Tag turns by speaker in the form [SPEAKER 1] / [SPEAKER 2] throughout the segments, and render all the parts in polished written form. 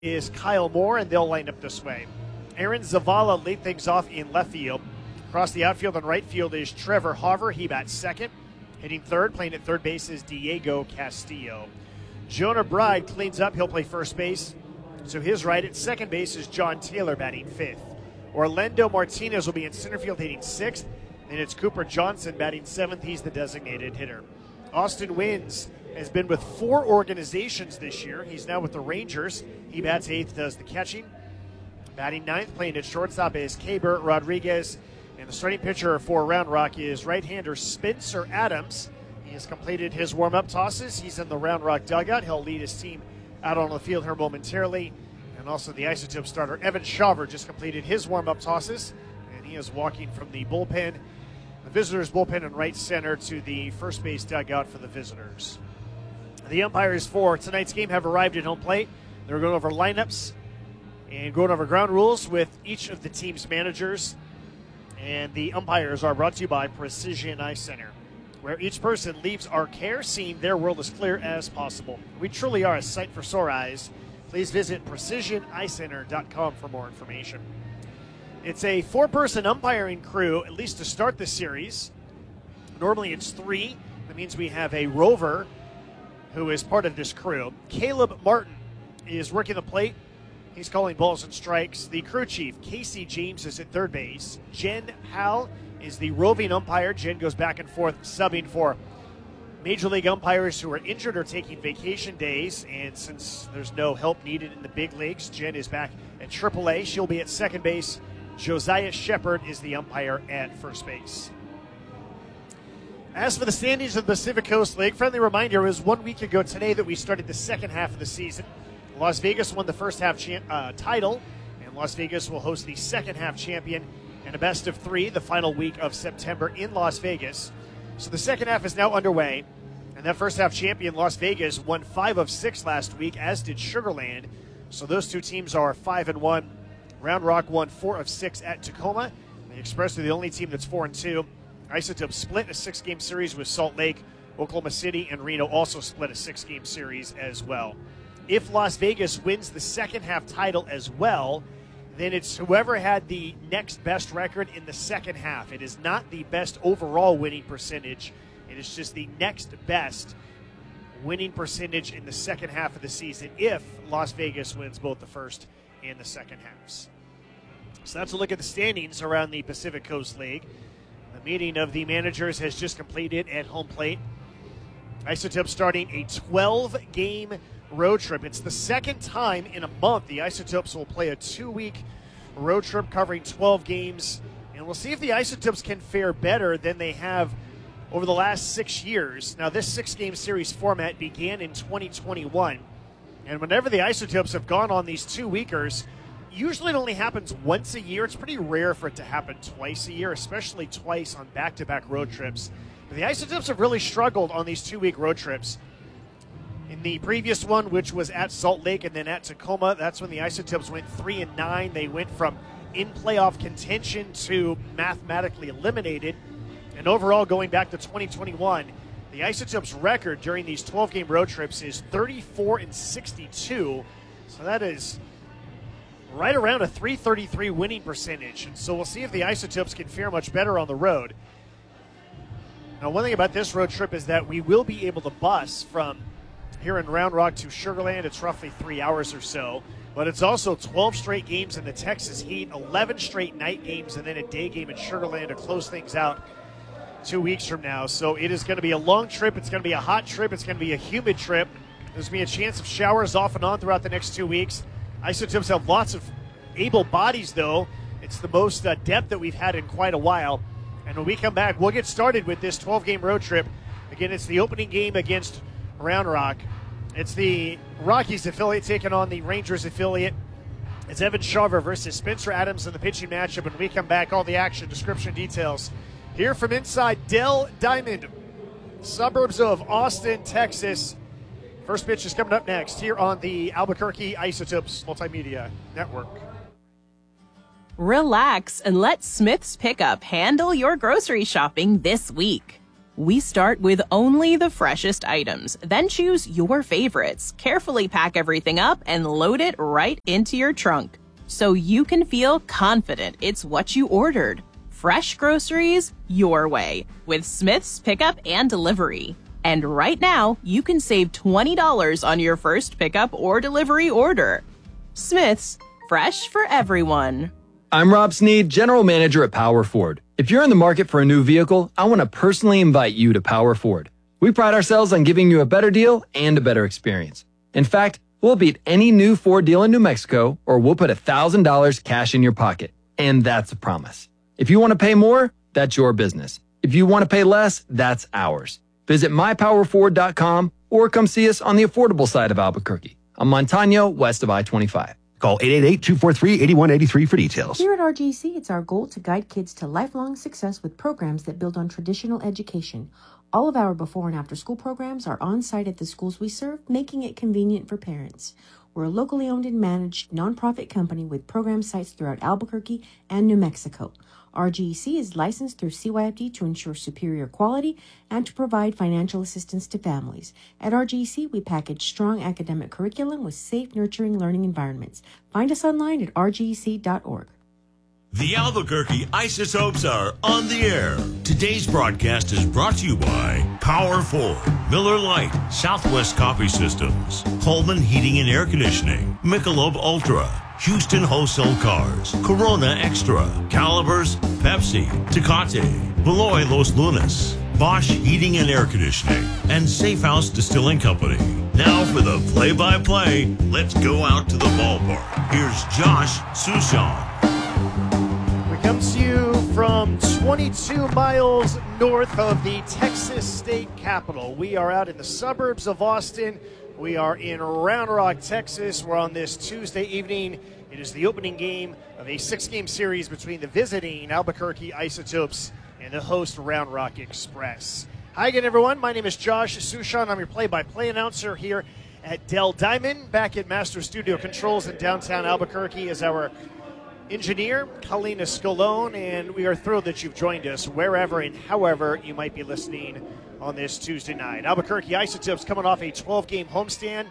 [SPEAKER 1] is Kyle Moore, and they'll line up this way. Aaron Zavala lead things off in left field. Across the outfield and right field is Trevor Hauver. He bats second. Hitting third, playing at third base is Diego Castillo. Jonah Bride cleans up. He'll play first base. So his right at second base is John Taylor batting fifth. Orlando Martinez will be in center field hitting sixth. And it's Cooper Johnson batting seventh. He's the designated hitter. Austin Wynns has been with 4 organizations this year. He's now with the Rangers. He bats eighth, does the catching. Batting ninth, playing at shortstop is Keibert Rodriguez. And the starting pitcher for Round Rock is right-hander Spencer Adams. He has completed his warm-up tosses. He's in the Round Rock dugout. He'll lead his team out on the field here momentarily. And also the Isotope starter, Evan Shawver, just completed his warm-up tosses. And he is walking from the bullpen, the visitors' bullpen in right center, to the first base dugout for the visitors. The umpires for tonight's game have arrived at home plate. They're going over lineups and going over ground rules with each of the team's managers. And the umpires are brought to you by Precision Eye Center, where each person leaves our care seeing their world as clear as possible. We truly are a sight for sore eyes. Please visit precisioneyecenter.com for more information. It's a 4-person umpiring crew, at least to start the series. Normally it's 3. That means we have a rover who is part of this crew. Caleb Martin is working the plate. He's calling balls and strikes. The crew chief, Casey James, is at third base. Jen Howell is the roving umpire. Jen goes back and forth subbing for Major League umpires who are injured or taking vacation days. And since there's no help needed in the big leagues, Jen is back at AAA. She'll be at second base. Josiah Shepard is the umpire at first base. As for the standings of the Pacific Coast League, friendly reminder, it was 1 week ago today that we started the second half of the season. Las Vegas won the first half title, and Las Vegas will host the second half champion and a best of 3 the final week of September in Las Vegas. So the second half is now underway, and that first half champion, Las Vegas, won 5 of 6 last week, as did Sugar Land. So those two teams are 5-1. Round Rock won 4 of 6 at Tacoma. The Express are the only team that's 4-2. Isotope split a 6-game series with Salt Lake. Oklahoma City and Reno also split a 6-game series as well. If Las Vegas wins the second half title as well, then it's whoever had the next best record in the second half. It is not the best overall winning percentage. It is just the next best winning percentage in the second half of the season if Las Vegas wins both the first and the second halves. So that's a look at the standings around the Pacific Coast League. The meeting of the managers has just completed at home plate. Isotope starting a 12-game road trip. It's the second time in a month the Isotopes will play a 2-week road trip covering 12 games. And we'll see if the Isotopes can fare better than they have over the last 6 years. Now, this 6-game series format began in 2021. And whenever the Isotopes have gone on these 2-weekers, usually it only happens once a year. It's pretty rare for it to happen twice a year, especially twice on back-to-back road trips. But the Isotopes have really struggled on these 2-week road trips. In the previous one, which was at Salt Lake and then at Tacoma, that's when the Isotopes went 3-9. They went from in playoff contention to mathematically eliminated. And overall, going back to 2021, the Isotopes' record during these 12-game road trips is 34-62. So that is right around a .333 winning percentage. And so we'll see if the Isotopes can fare much better on the road. Now, one thing about this road trip is that we will be able to bus from here in Round Rock to Sugar Land. It's roughly 3 hours or so. But it's also 12 straight games in the Texas heat, 11 straight night games, and then a day game in Sugar Land to close things out 2 weeks from now. So it is going to be a long trip. It's going to be a hot trip. It's going to be a humid trip. There's going to be a chance of showers off and on throughout the next 2 weeks. Isotopes have lots of able bodies, though. It's the most depth that we've had in quite a while. And when we come back, we'll get started with this 12-game road trip. Again, it's the opening game against Round Rock. It's the Rockies affiliate taking on the Rangers affiliate. It's Evan Shawver versus Spencer Adams in the pitching matchup. When we come back, all the action, description, details here from inside Dell Diamond, suburbs of Austin, Texas. First pitch is coming up next here on the Albuquerque Isotopes Multimedia Network.
[SPEAKER 2] Relax and let Smith's Pickup handle your grocery shopping this week. We start with only the freshest items, then choose your favorites, carefully pack everything up, and load it right into your trunk, so you can feel confident it's what you ordered. Fresh groceries your way with Smith's Pickup and Delivery. And right now, you can save $20 on your first pickup or delivery order. Smith's, fresh for everyone.
[SPEAKER 3] I'm Rob Sneed, General Manager at Power Ford. If you're in the market for a new vehicle, I want to personally invite you to Power Ford. We pride ourselves on giving you a better deal and a better experience. In fact, we'll beat any new Ford deal in New Mexico, or we'll put $1,000 cash in your pocket. And that's a promise. If you want to pay more, that's your business. If you want to pay less, that's ours. Visit mypowerford.com or come see us on the affordable side of Albuquerque, on Montano, west of I-25.
[SPEAKER 4] Call 888-243-8183 for details.
[SPEAKER 5] Here at RGC, it's our goal to guide kids to lifelong success with programs that build on traditional education. All of our before and after school programs are on site at the schools we serve, making it convenient for parents. We're a locally owned and managed nonprofit company with program sites throughout Albuquerque and New Mexico. RGC is licensed through CYFD to ensure superior quality and to provide financial assistance to families. At RGC, we package strong academic curriculum with safe, nurturing learning environments. Find us online at rgc.org.
[SPEAKER 6] The Albuquerque Isotopes are on the air. Today's broadcast is brought to you by Power Ford, Miller Lite, Southwest Coffee Systems, Coleman Heating and Air Conditioning, Michelob Ultra, Houston Wholesale Cars, Corona Extra, Calibers, Pepsi, Tecate, Beloy Los Lunas, Bosch Heating and Air Conditioning, and Safe House Distilling Company. Now for the play-by-play, let's go out to the ballpark. Here's Josh Sushan.
[SPEAKER 1] Comes to you from 22 miles north of the Texas state capital. We are out in the suburbs of Austin. We are in Round Rock, Texas. We're on this Tuesday evening. It is the opening game of a 6-game series between the visiting Albuquerque Isotopes and the host Round Rock Express. Hi again, everyone. My name is Josh Sushan. I'm your play-by-play announcer here at Dell Diamond. Back at Master Studio Controls in downtown Albuquerque is our engineer, Colleen Escalone, and we are thrilled that you've joined us wherever and however you might be listening on this Tuesday night. Albuquerque Isotopes coming off a 12-game homestand.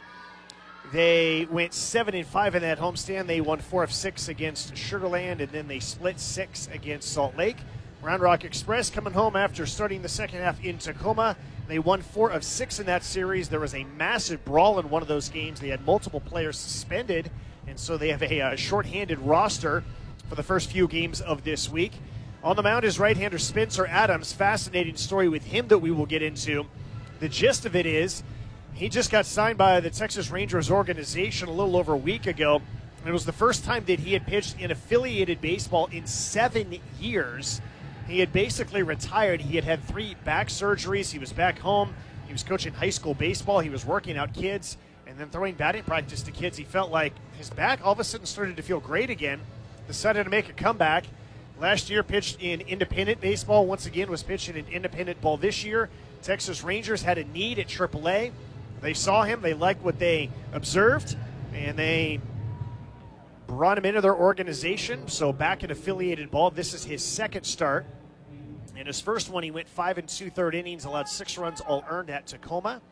[SPEAKER 1] They went 7-5 in that homestand. They won 4 of 6 against Sugar Land, and then they split 6 against Salt Lake. Round Rock Express coming home after starting the second half in Tacoma. They won 4 of 6 in that series. There was a massive brawl in one of those games. They had multiple players suspended, and so they have a shorthanded roster for the first few games of this week. On the mound is right-hander Spencer Adams. Fascinating story with him that we will get into. The gist of it is he just got signed by the Texas Rangers organization a little over a week ago. And it was the first time that he had pitched in affiliated baseball in 7 years. He had basically retired. He had had 3 back surgeries. He was back home. He was coaching high school baseball. He was working out kids and then throwing batting practice to kids. He felt like his back all of a sudden started to feel great again. Decided to make a comeback. Last year pitched in independent baseball. Once again was pitching in independent ball this year. Texas Rangers had a need at AAA. They saw him. They liked what they observed, and they brought him into their organization. So back in affiliated ball, this is his second start. In his first one, he went 5 2/3 innings, allowed 6 runs, all earned at Tacoma.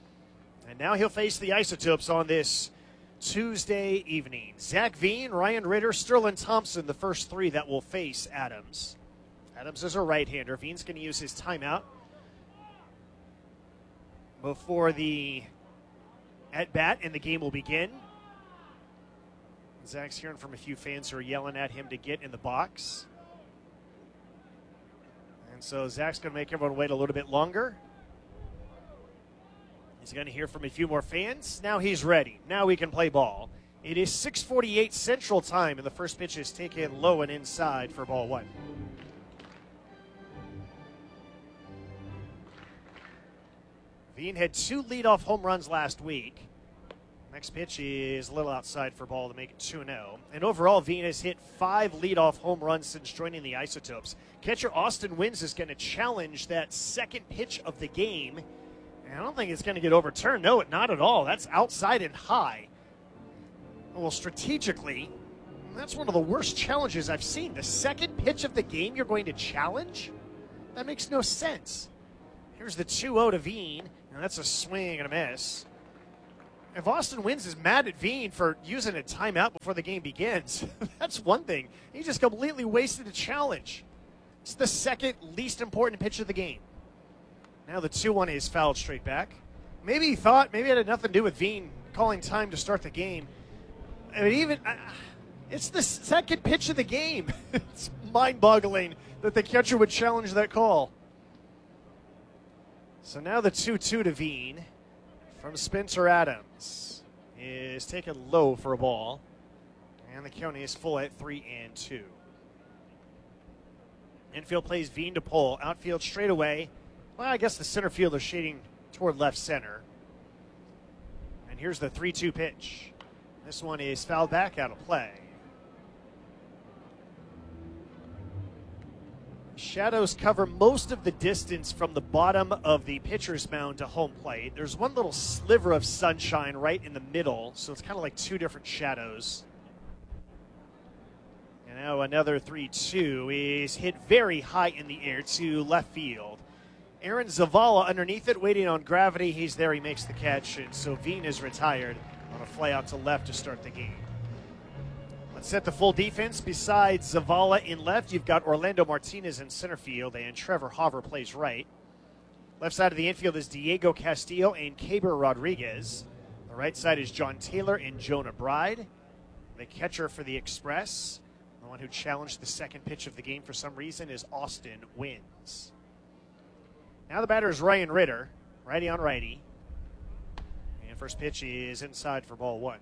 [SPEAKER 1] And now he'll face the Isotopes on this Tuesday evening. Zach Veen, Ryan Ritter, Sterling Thompson, the first 3 that will face Adams. Adams is a right-hander. Veen's going to use his timeout before the at-bat, and the game will begin. Zach's hearing from a few fans who are yelling at him to get in the box. And so Zach's going to make everyone wait a little bit longer. He's going to hear from a few more fans. Now he's ready. Now we can play ball. It is 6:48 Central Time, and the first pitch is taken low and inside for ball 1. Veen had 2 leadoff home runs last week. Next pitch is a little outside for ball to make it 2-0. And overall, Veen has hit 5 leadoff home runs since joining the Isotopes. Catcher Austin Wins is going to challenge that second pitch of the game. And I don't think it's going to get overturned. No, not at all. That's outside and high. Well, strategically, that's one of the worst challenges I've seen. The second pitch of the game you're going to challenge? That makes no sense. Here's the 2-0 to Veen, and that's a swing and a miss. If Austin Wins is mad at Veen for using a timeout before the game begins, that's one thing. He just completely wasted a challenge. It's the second least important pitch of the game. Now the 2-1 is fouled straight back. Maybe he thought, maybe it had nothing to do with Veen calling time to start the game. I mean, it's the second pitch of the game. It's mind-boggling that the catcher would challenge that call. So now the 2-2 to Veen from Spencer Adams is taken low for a ball. And the count is full at 3-2. Infield plays Veen to pull. Outfield straight away. Well, I guess the center fielder shading toward left center. And here's the 3-2 pitch. This one is fouled back out of play. Shadows cover most of the distance from the bottom of the pitcher's mound to home plate. There's one little sliver of sunshine right in the middle, so it's kind of like two different shadows. And now another 3-2 is hit very high in the air to left field. Aaron Zavala underneath it, waiting on gravity. He's there, he makes the catch, and so Veen is retired on a fly out to left to start the game. Let's set the full defense. Besides Zavala in left, you've got Orlando Martinez in center field, and Trevor Hauver plays right. Left side of the infield is Diego Castillo and Caber Rodriguez. The right side is John Taylor and Jonah Bride. The catcher for the Express, the one who challenged the second pitch of the game for some reason, is Austin Wins. Now the batter is Ryan Ritter, righty on righty. And first pitch is inside for ball one.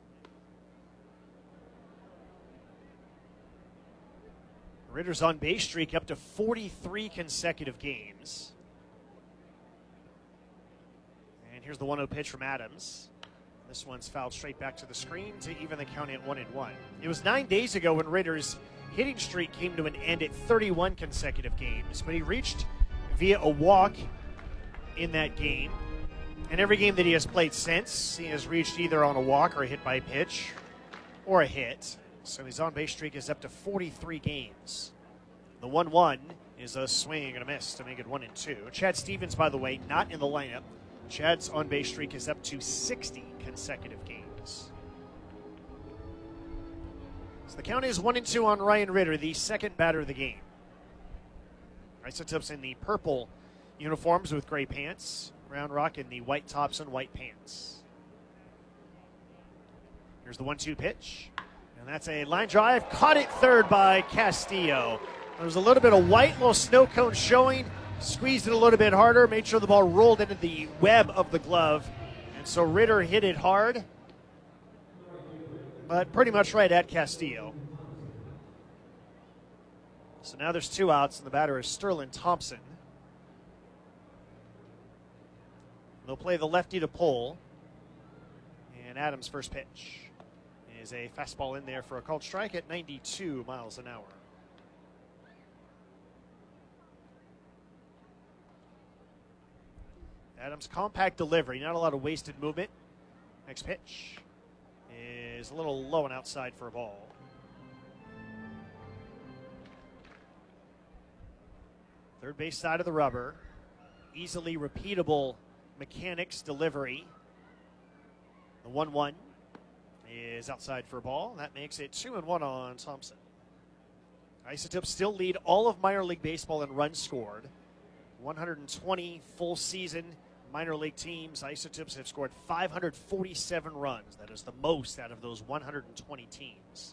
[SPEAKER 1] Ritter's on base streak up to 43 consecutive games. And here's the 1-0 pitch from Adams. This one's fouled straight back to the screen to even the count at 1-1. It was 9 days ago when Ritter's hitting streak came to an end at 31 consecutive games, but he reached via a walk in that game. And every game that he has played since, he has reached either on a walk or a hit by pitch or a hit. So his on-base streak is up to 43 games. The 1-1 is a swing and a miss to make it 1-2. Chad Stevens, by the way, not in the lineup. Chad's on-base streak is up to 60 consecutive games. So the count is 1-2 on Ryan Ritter, the second batter of the game. Isotopes in the purple uniforms with gray pants. Round Rock in the white tops and white pants. Here's the 1-2 pitch. And that's a line drive. Caught it third by Castillo. There was a little bit of white, little snow cone showing. Squeezed it a little bit harder. Made sure the ball rolled into the web of the glove. And so Ritter hit it hard. But pretty much right at Castillo. So now there's 2 outs, and the batter is Sterling Thompson. They'll play the lefty to pull. And Adams' first pitch is a fastball in there for a called strike at 92 miles an hour. Adams' compact delivery, not a lot of wasted movement. Next pitch is a little low and outside for a ball. Third base side of the rubber. Easily repeatable mechanics delivery. The 1-1 is outside for a ball. That makes it 2-1 on Thompson. Isotopes still lead all of minor league baseball in runs scored. 120 full season minor league teams. Isotopes have scored 547 runs. That is the most out of those 120 teams.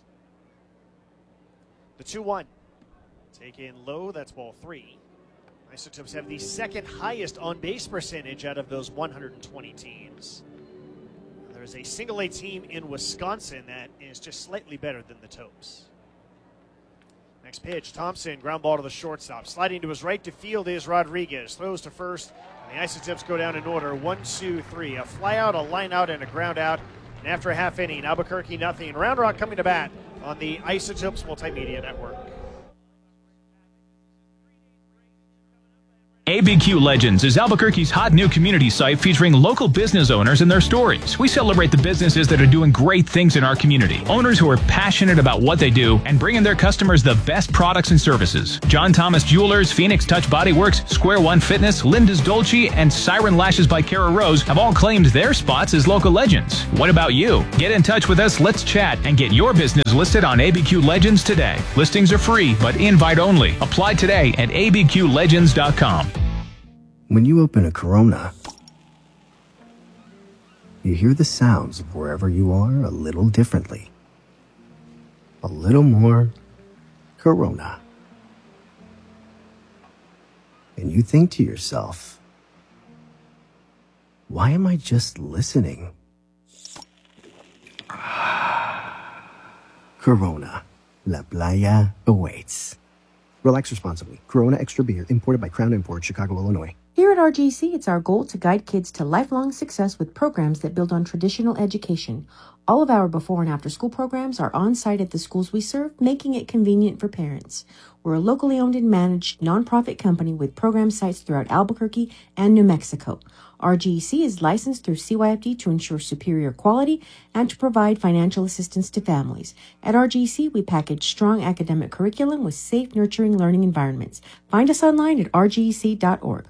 [SPEAKER 1] The 2-1 taken low. That's ball 3. Isotopes have the second highest on-base percentage out of those 120 teams. There's a single-A team in Wisconsin that is just slightly better than the Topes. Next pitch, Thompson, ground ball to the shortstop. Sliding to his right to field is Rodriguez. Throws to first, and the Isotopes go down in order. 1, 2, 3. A fly out, a line out, and a ground out. And after a half inning, Albuquerque nothing. Round Rock coming to bat on the Isotopes Multimedia Network.
[SPEAKER 7] ABQ Legends is Albuquerque's hot new community site featuring local business owners and their stories. We celebrate the businesses that are doing great things in our community. Owners who are passionate about what they do and bringing their customers the best products and services. John Thomas Jewelers, Phoenix Touch Body Works, Square One Fitness, Linda's Dolce, and Siren Lashes by Kara Rose have all claimed their spots as local legends. What about you? Get in touch with us, let's chat, and get your business listed on ABQ Legends today. Listings are free, but invite only. Apply today at abqlegends.com.
[SPEAKER 8] When you open a Corona, you hear the sounds of wherever you are a little differently. A little more Corona. And you think to yourself, why am I just listening? Corona. La Playa awaits. Relax responsibly. Corona Extra Beer, imported by Crown Imports, Chicago, Illinois.
[SPEAKER 5] Here at RGC, it's our goal to guide kids to lifelong success with programs that build on traditional education. All of our before and after school programs are on site at the schools we serve, making it convenient for parents. We're a locally owned and managed nonprofit company with program sites throughout Albuquerque and New Mexico. RGC is licensed through CYFD to ensure superior quality and to provide financial assistance to families. At RGC, we package strong academic curriculum with safe, nurturing learning environments. Find us online at rgc.org.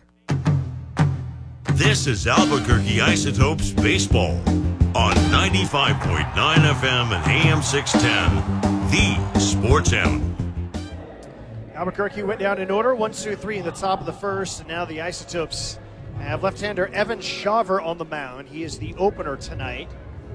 [SPEAKER 6] This is Albuquerque Isotopes Baseball on 95.9 FM and AM 610, the Sports Animal.
[SPEAKER 1] Albuquerque went down in order, 1, 2, 3 in the top of the first, and now the Isotopes have left-hander Evan Shaver on the mound. He is the opener tonight.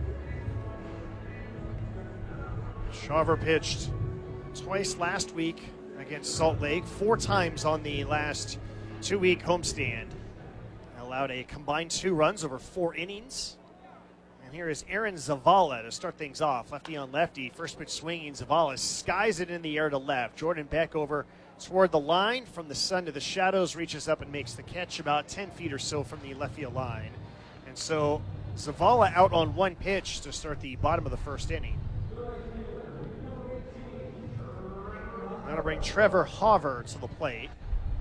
[SPEAKER 1] Shaver pitched twice last week against Salt Lake, 4 times on the last 2-week homestand. Allowed a combined 2 runs over 4 innings. And here is Aaron Zavala to start things off. Lefty on lefty. First pitch swinging. Zavala skies it in the air to left. Jordan Beck over toward the line. From the sun to the shadows, reaches up and makes the catch about 10 feet or so from the left field line. And so Zavala out on 1 pitch to start the bottom of the first inning. That'll bring Trevor Hover to the plate.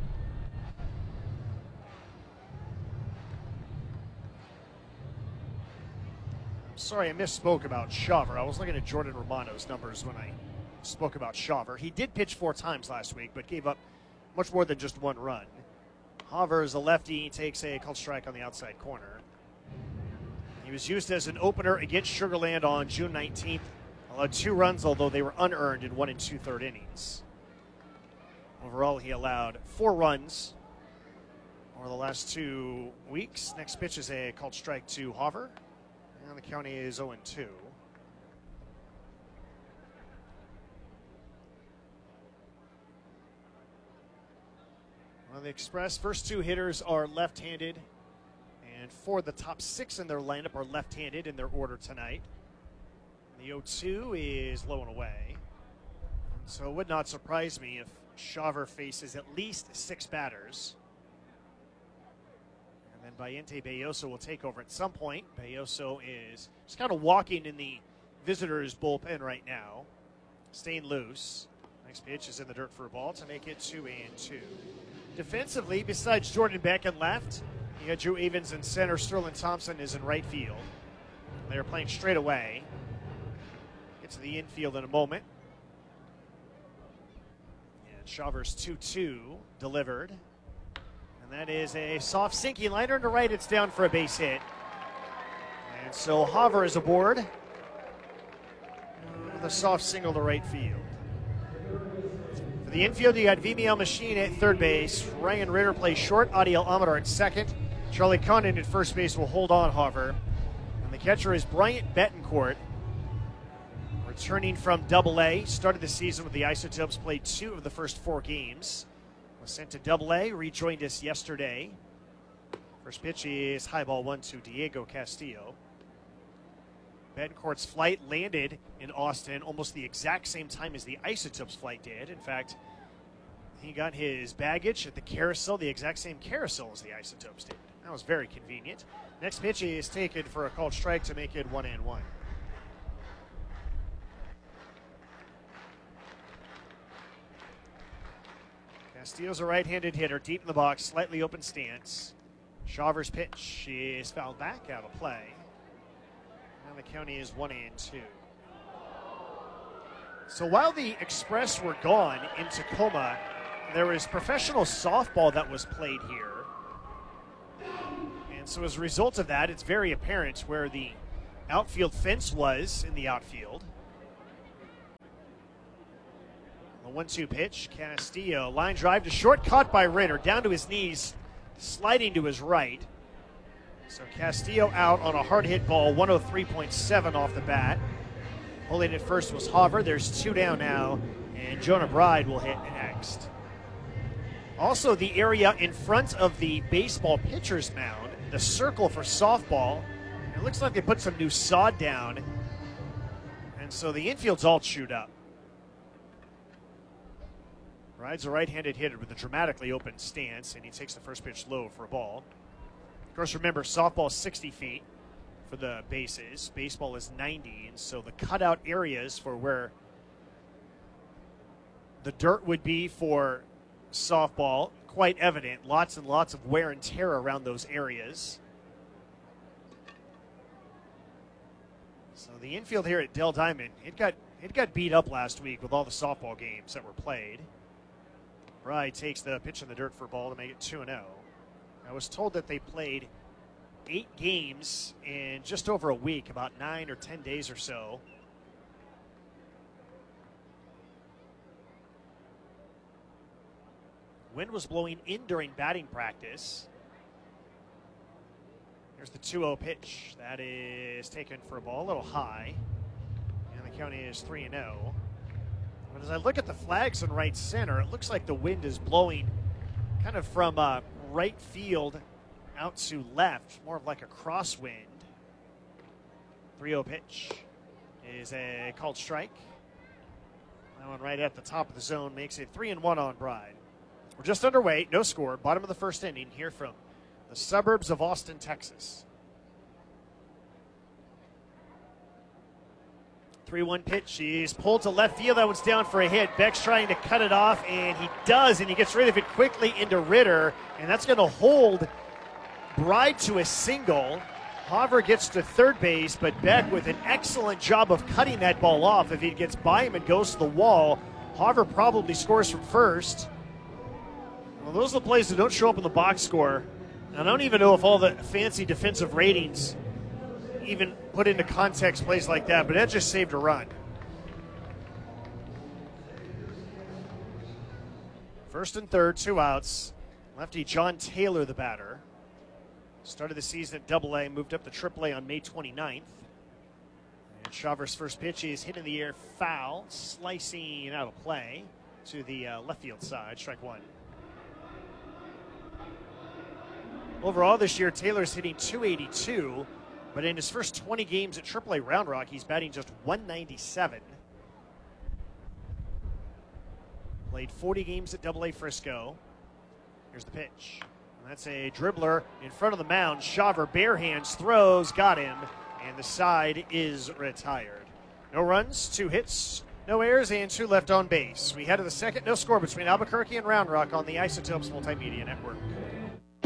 [SPEAKER 1] Sorry, I misspoke about Shaver. I was looking at Jordan Romano's numbers when I spoke about Shaver. He did pitch 4 times last week, but gave up much more than just 1 run. Hover is a lefty. He takes a called strike on the outside corner. He was used as an opener against Sugar Land on June 19th. Allowed 2 runs, although they were unearned in 1 2/3 innings. Overall, he allowed 4 runs over the last 2 weeks. Next pitch is a called strike to Hover. And the count is 0-2. On the Express, first 2 hitters are left-handed, and 4 of the top 6 in their lineup are left-handed in their order tonight. The 0-2 is low and away. So it would not surprise me if Shaver faces at least 6 batters. And Bayente Belloso will take over at some point. Belloso is just kind of walking in the visitors' bullpen right now, staying loose. Next pitch is in the dirt for a ball to make it 2-2. Defensively, besides Jordan Beck in left, you got Drew Evans in center. Sterling Thompson is in right field. They're playing straight away. Get to the infield in a moment. And Shaver's 2-2 delivered. And that is a soft sinking liner to right. It's down for a base hit. And so Hover is aboard with a soft single to right field. For the infield, you got Vimiel Machine at third base. Ryan Ritter plays short. Adiel Amador at second. Charlie Condon at first base will hold on Hover. And the catcher is Bryant Betancourt, returning from Double-A. Started the season with the Isotopes, played 2 of the first 4 games. Was sent to Double-A, rejoined us yesterday. First pitch is high ball 1 to Diego Castillo. Betancourt's flight landed in Austin almost the exact same time as the Isotopes flight did. In fact, he got his baggage at the carousel, the exact same carousel as the Isotopes did. That was very convenient. Next pitch is taken for a called strike to make it 1-1. Castillo's a right-handed hitter, deep in the box, slightly open stance. Shawver's pitch is fouled back, out of play. And the county is 1-2. So while the Express were gone in Tacoma, there was professional softball that was played here. And so as a result of that, it's very apparent where the outfield fence was in the outfield. The 1-2 pitch, Castillo, line drive to short, caught by Ritter, down to his knees, sliding to his right. So Castillo out on a hard hit ball, 103.7 off the bat. Holding it first was Hauver. There's 2 down now, and Jonah Bride will hit next. Also, the area in front of the baseball pitcher's mound, the circle for softball, it looks like they put some new sod down, and so the infield's all chewed up. Bride's a right-handed hitter with a dramatically open stance, and he takes the first pitch low for a ball. Of course, remember, softball is 60 feet for the bases. Baseball is 90, and so the cutout areas for where the dirt would be for softball, quite evident. Lots and lots of wear and tear around those areas. So the infield here at Dell Diamond, it got beat up last week with all the softball games that were played. Bride takes the pitch in the dirt for a ball to make it 2-0. I was told that they played 8 games in just over a week, about 9 or 10 days or so. Wind was blowing in during batting practice. Here's the 2-0 pitch. That is taken for a ball, a little high. And the county is 3-0. But as I look at the flags in right center, it looks like the wind is blowing kind of from right field out to left, more of like a crosswind. 3-0 pitch is a called strike. That one right at the top of the zone makes it 3-1 on Bride. We're just underway, no score, bottom of the first inning here from the suburbs of Austin, Texas. 3-1 pitch. He's pulled to left field. That one's down for a hit. Beck's trying to cut it off, and he does, and he gets rid of it quickly into Ritter, and that's going to hold Bride to a single. Hauver gets to third base, but Beck with an excellent job of cutting that ball off. If he gets by him and goes to the wall, Hauver probably scores from first. Well, those are the plays that don't show up in the box score. I don't even know if all the fancy defensive ratings even put into context plays like that, but that just saved a run. First and third, 2 outs. Lefty John Taylor, the batter. Started the season at AA, moved up to AAA on May 29th. And Shawver's first pitch is hit in the air, foul, slicing out of play to the left field side, strike 1. Overall this year, Taylor's hitting .282, but in his first 20 games at AAA Round Rock, he's batting just .197. Played 40 games at AA Frisco. Here's the pitch. And that's a dribbler in front of the mound. Shawver bare hands throws, got him, and the side is retired. No runs, 2 hits, no errors, and 2 left on base. We head to the second, no score between Albuquerque and Round Rock on the Isotopes Multimedia Network.